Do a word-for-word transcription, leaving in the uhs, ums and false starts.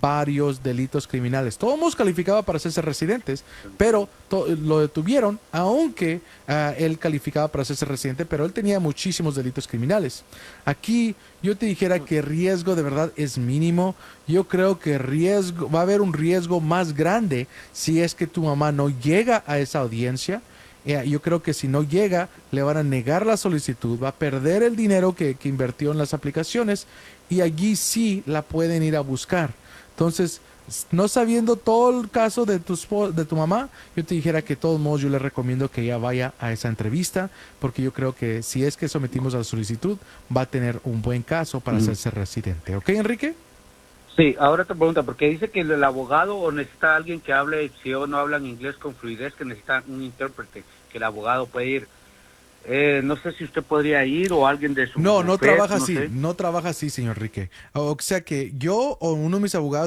varios delitos criminales. Todo el mundo calificaba para hacerse residentes, pero lo detuvieron, aunque uh, él calificaba para hacerse residente, pero él tenía muchísimos delitos criminales. Aquí yo te dijera que el riesgo de verdad es mínimo. Yo creo que riesgo, va a haber un riesgo más grande si es que tu mamá no llega a esa audiencia. Eh, yo creo que si no llega, le van a negar la solicitud, va a perder el dinero que, que invirtió en las aplicaciones y allí sí la pueden ir a buscar. Entonces, no sabiendo todo el caso de tu, de tu mamá, yo te dijera que de todos modos yo le recomiendo que ella vaya a esa entrevista, porque yo creo que si es que sometimos a la solicitud, va a tener un buen caso para Mm. hacerse residente. ¿Ok, Enrique? Sí, ahora te pregunta, porque dice que el abogado o necesita alguien que hable, si o no hablan inglés con fluidez, que necesita un intérprete, que el abogado puede ir. Eh, no sé si usted podría ir o alguien de su No, no bufete, trabaja no así, sé. no trabaja así, señor Enrique. O sea que yo o uno de mis abogados